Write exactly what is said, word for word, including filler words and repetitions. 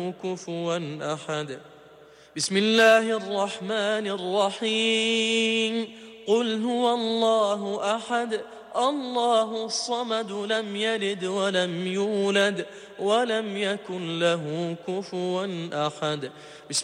كفوا أحد. بسم الله الرحمن الرحيم. قل هو الله أحد الله الصمد لم يلد ولم يولد ولم يكن له كفوا أحد. بسم